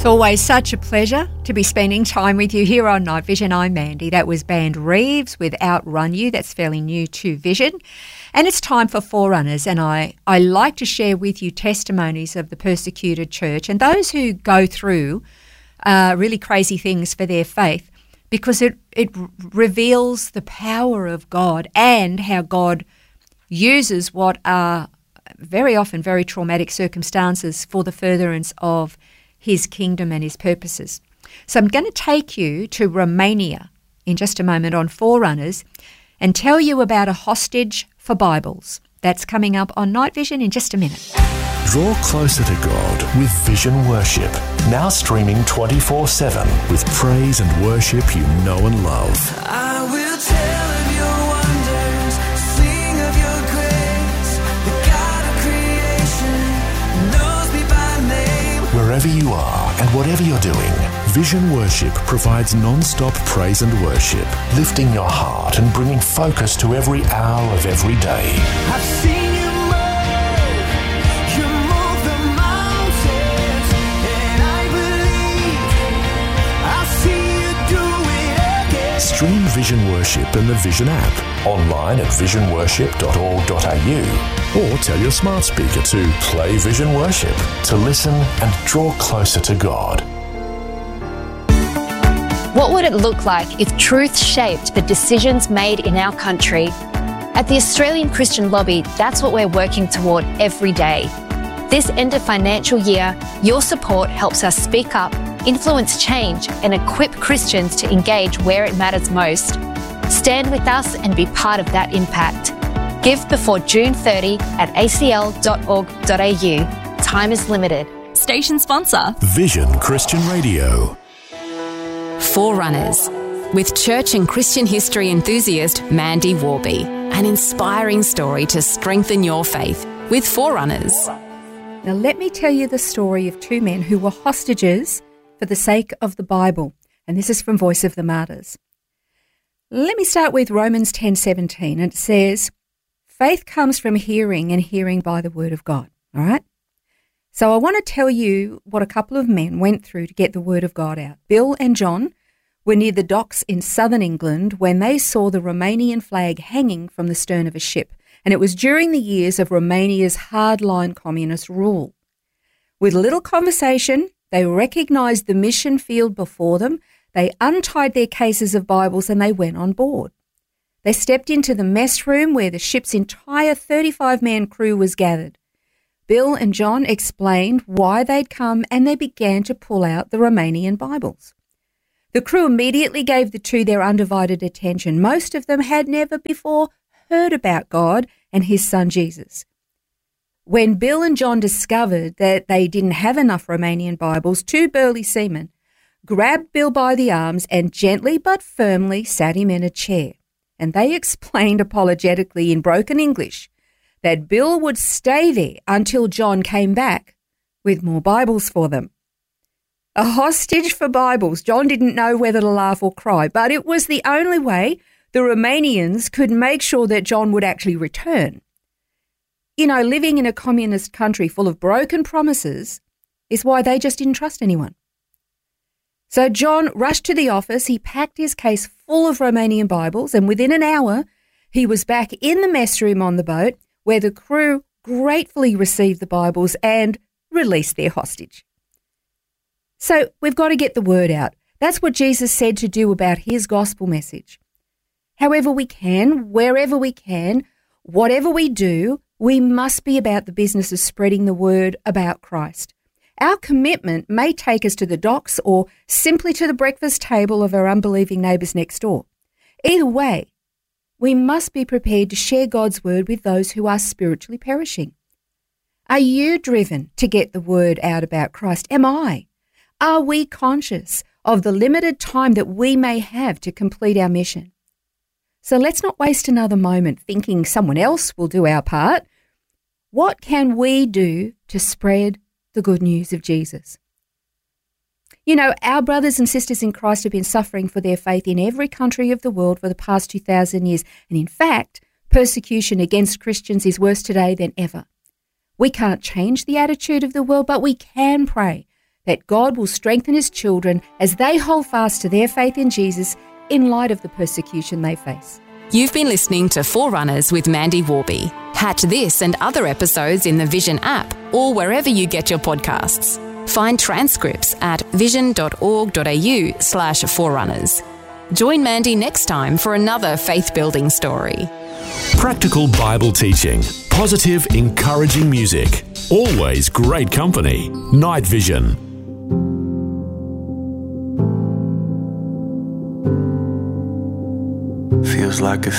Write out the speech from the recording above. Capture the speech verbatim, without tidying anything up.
Always such a pleasure to be spending time with you here on Night Vision. I'm Mandy. That was Band Reeves with Outrun You. That's fairly new to Vision. And it's time for Forerunners, and I, I like to share with you testimonies of the persecuted church and those who go through uh, really crazy things for their faith, because it, it reveals the power of God and how God uses what are very often very traumatic circumstances for the furtherance of His kingdom and His purposes. So I'm going to take you to Romania in just a moment on Forerunners and tell you about a hostage for Bibles. That's coming up on Night Vision in just a minute. Draw closer to God with Vision Worship. Now streaming twenty-four seven with praise and worship you know and love. I will tell of your wonders, sing of your grace. The God of creation knows me by name. Wherever you are and whatever you're doing, Vision Worship provides non-stop praise and worship, lifting your heart and bringing focus to every hour of every day. I've seen you move, you move the mountains, and I believe I'll see you do it again. Stream Vision Worship in the Vision app, online at vision worship dot org dot a u, or tell your smart speaker to play Vision Worship to listen and draw closer to God. What would it look like if truth shaped the decisions made in our country? At the Australian Christian Lobby, that's what we're working toward every day. This end of financial year, your support helps us speak up, influence change, and equip Christians to engage where it matters most. Stand with us and be part of that impact. Give before June thirtieth at a c l dot org dot a u. Time is limited. Station sponsor. Vision Christian Radio. Forerunners, with church and Christian history enthusiast Mandy Warby. An inspiring story to strengthen your faith with Forerunners. Now let me tell you the story of two men who were hostages for the sake of the Bible. And this is from Voice of the Martyrs. Let me start with Romans ten seventeen, and it says, faith comes from hearing, and hearing by the word of God. All right? So I want to tell you what a couple of men went through to get the word of God out. Bill and John were near the docks in southern England when they saw the Romanian flag hanging from the stern of a ship. And it was during the years of Romania's hardline communist rule. With little conversation, they recognised the mission field before them. They untied their cases of Bibles and they went on board. They stepped into the mess room where the ship's entire thirty-five man crew was gathered. Bill and John explained why they'd come and they began to pull out the Romanian Bibles. The crew immediately gave the two their undivided attention. Most of them had never before heard about God and His Son Jesus. When Bill and John discovered that they didn't have enough Romanian Bibles, two burly seamen grabbed Bill by the arms and gently but firmly sat him in a chair. And they explained apologetically in broken English that Bill would stay there until John came back with more Bibles for them. A hostage for Bibles. John didn't know whether to laugh or cry, but it was the only way the Romanians could make sure that John would actually return. You know, living in a communist country full of broken promises is why they just didn't trust anyone. So John rushed to the office. He packed his case full of Romanian Bibles, and within an hour, he was back in the mess room on the boat where the crew gratefully received the Bibles and released their hostage. So we've got to get the word out. That's what Jesus said to do about His gospel message. However we can, wherever we can, whatever we do, we must be about the business of spreading the word about Christ. Our commitment may take us to the docks or simply to the breakfast table of our unbelieving neighbours next door. Either way, we must be prepared to share God's word with those who are spiritually perishing. Are you driven to get the word out about Christ? Am I? Are we conscious of the limited time that we may have to complete our mission? So let's not waste another moment thinking someone else will do our part. What can we do to spread the good news of Jesus? You know, our brothers and sisters in Christ have been suffering for their faith in every country of the world for the past two thousand years. And in fact, persecution against Christians is worse today than ever. We can't change the attitude of the world, but we can pray that God will strengthen his children as they hold fast to their faith in Jesus in light of the persecution they face. You've been listening to Forerunners with Mandy Warby. Catch this and other episodes in the Vision app or wherever you get your podcasts. Find transcripts at vision.org.au slash forerunners. Join Mandy next time for another faith-building story. Practical Bible teaching, positive, encouraging music, always great company. Night Vision. Feels like a